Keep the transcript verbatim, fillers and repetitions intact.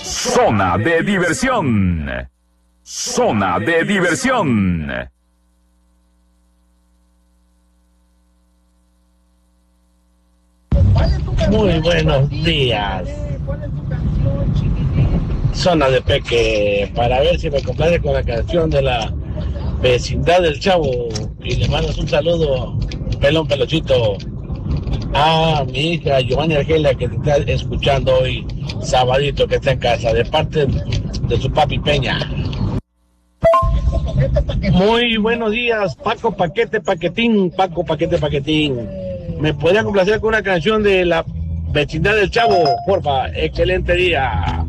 Zona de diversión. Zona de diversión. Muy buenos días. Zona de Peque, para ver si me complace con la canción de la vecindad del Chavo. Y le mandas un saludo, pelón pelochito, a mi hija Giovanni Argelia, que te está escuchando hoy, sabadito, que está en casa, de parte de su papi Peña. Muy buenos días, Paco Paquete Paquetín, Paco Paquete Paquetín. ¿Me podría complacer con una canción de la vecindad del Chavo? Porfa, excelente día.